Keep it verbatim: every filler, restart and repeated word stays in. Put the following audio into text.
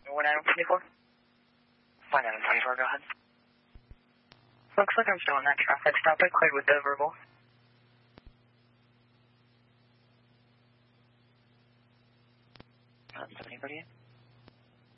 one nine twenty-four. one nine twenty-four, go ahead. Looks like I'm still on that traffic stop. I cleared with the verbal. Is anybody in?